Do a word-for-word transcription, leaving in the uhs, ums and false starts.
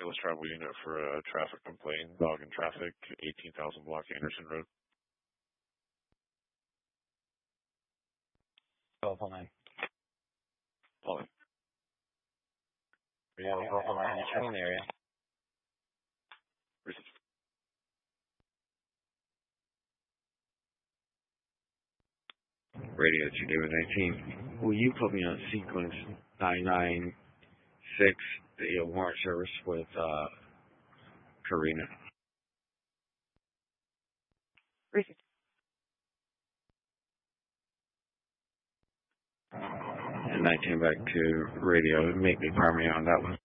Angeles Travel Unit for a traffic complaint, dog in traffic, eighteen thousand block Anderson Road. Telephone line. Calling. Yeah, telephone line in the train area. Receive. Radio two David nineteen. Will you put me on sequence nine nine six, the warrant service with uh, Karina? Receive. And nineteen back to radio. Make me primary on that one.